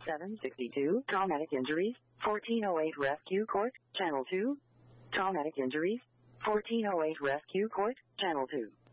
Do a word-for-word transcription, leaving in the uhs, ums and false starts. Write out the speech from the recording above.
seven sixty-two, Traumatic Injuries, fourteen oh eight Rescue Court, Channel two. Traumatic Injuries, fourteen oh eight Rescue Court, Channel two.